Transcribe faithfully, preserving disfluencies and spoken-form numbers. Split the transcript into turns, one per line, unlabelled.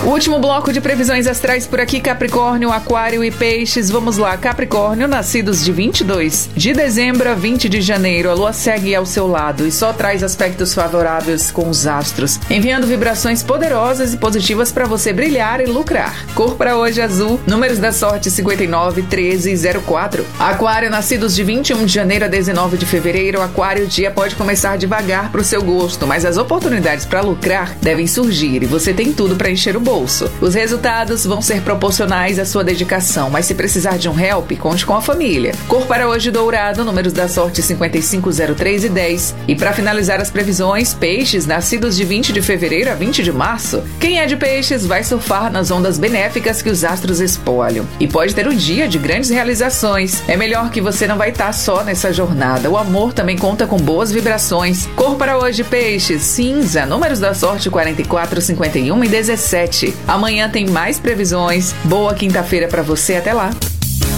O último bloco de previsões astrais por aqui, Capricórnio, Aquário e Peixes. Vamos lá, Capricórnio, nascidos de vinte e dois de dezembro a vinte de janeiro. A lua segue ao seu lado e só traz aspectos favoráveis com os astros, enviando vibrações poderosas e positivas para você brilhar e lucrar. Cor para hoje azul, números da sorte cinquenta e nove, treze e zero quatro. Aquário, nascidos de vinte e um de janeiro a dezenove de fevereiro. Aquário, o dia pode começar devagar para o seu gosto, mas as oportunidades para lucrar devem surgir e você tem tudo para encher o bolso. Os resultados vão ser proporcionais à sua dedicação, mas se precisar de um help, conte com a família. Cor para hoje dourado, números da sorte cinquenta e cinco, zero três e dez. E para finalizar as previsões, Peixes, nascidos de vinte de fevereiro a vinte de março. Quem é de Peixes vai surfar nas ondas benéficas que os astros espolham e pode ter um dia de grandes realizações. É melhor que você não vai estar só nessa jornada. O amor também conta com boas vibrações. Cor para hoje, Peixes, cinza, números da sorte quarenta e quatro, cinquenta e um e dezessete. Amanhã tem mais previsões. Boa quinta-feira para você, até lá.